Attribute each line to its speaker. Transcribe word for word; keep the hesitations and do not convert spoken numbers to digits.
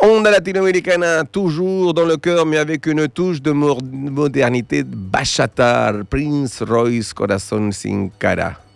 Speaker 1: Onda latino-américaine, toujours dans le cœur, mais avec une touche de modernité. Bachata, Prince Royce, Corazón sin cara.